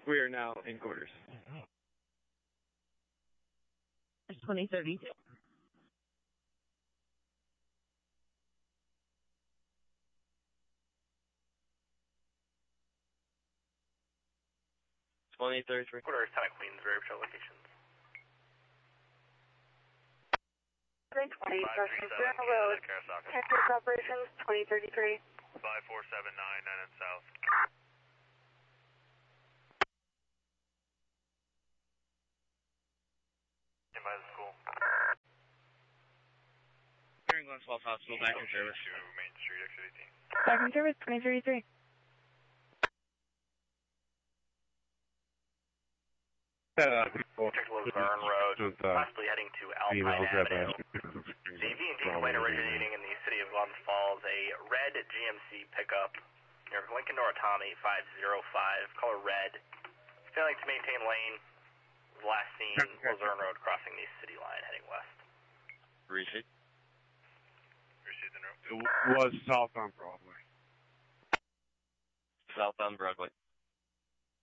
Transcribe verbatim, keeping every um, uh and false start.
We are now in quarters. twenty thirty-two. twenty thirty-three. Quarters, ten at Queensbury, show locations. three twenty, Parsons Road, Texas Operations, twenty thirty-three. five four seven nine, nine and south. In by the school. Hearing Glen Falls Hospital, back in service. To Main Street, exit eighteen. Back in service, twenty thirty-three. Uh, Check Luzerne Road, possibly heading to Alpine Avenue. The V and T complaint originating in the city of Glens Falls, a red G M C pickup near Lincoln Noritami five zero five, color red, failing to maintain lane. Last seen Luzerne Road crossing the city line heading west. Receipt. Receipt the road. It was south on Broadway. South on Broadway.